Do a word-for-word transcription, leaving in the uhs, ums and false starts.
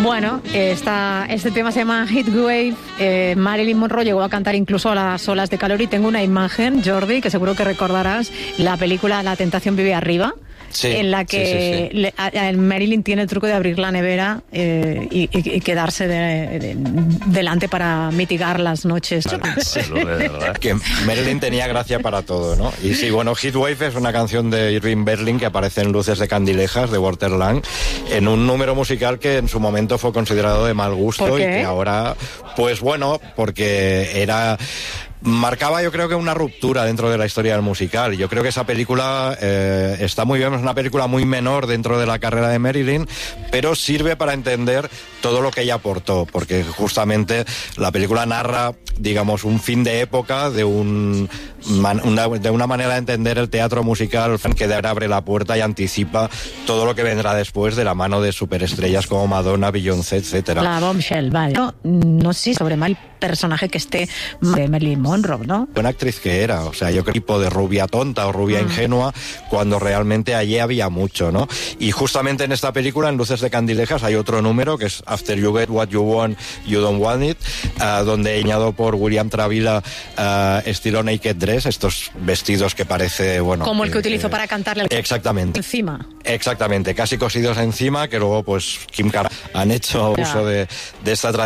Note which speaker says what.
Speaker 1: Bueno, esta, este tema se llama Heatwave. Eh, Marilyn Monroe llegó a cantar incluso a las olas de calor y tengo una imagen, Jordi, que seguro que recordarás, la película La tentación vive arriba. Sí, en la que sí, sí, sí. Le, a, a Marilyn tiene el truco de abrir la nevera eh, y, y, y quedarse de, de, delante para mitigar las noches.
Speaker 2: Sí, que Marilyn tenía gracia para todo, ¿no? Y sí, bueno, Heatwave es una canción de Irving Berlin que aparece en Luces de Candilejas de Walter Lang, en un número musical que en su momento fue considerado de mal gusto y que ahora, pues bueno, porque era... marcaba, yo creo, que una ruptura dentro de la historia del musical. Yo creo que esa película eh, está muy bien, es una película muy menor dentro de la carrera de Marilyn, pero sirve para entender todo lo que ella aportó, porque justamente la película narra, digamos, un fin de época de un man, una, de una manera de entender el teatro musical que abre la puerta y anticipa todo lo que vendrá después de la mano de superestrellas como Madonna, Beyoncé, etcétera.
Speaker 1: La bombshell, vale. No, no sé sobre mal personaje que esté de Marilyn Monroe, ¿no?
Speaker 2: Una actriz que era, o sea, yo creo tipo de rubia tonta o rubia mm. ingenua, cuando realmente allí había mucho, ¿no? Y justamente en esta película, en Luces de Candilejas, hay otro número que es After You Get What You Want, You Don't Want It, uh, donde añado por William Travilla uh, estilo Naked Dress, estos vestidos que parece, bueno...
Speaker 1: Como el que
Speaker 2: eh,
Speaker 1: utilizó
Speaker 2: eh,
Speaker 1: para cantarle
Speaker 2: exactamente.
Speaker 1: Encima.
Speaker 2: Exactamente, casi cosidos encima, que luego pues Kim Kardashian han hecho ya. uso de, de esta tradición.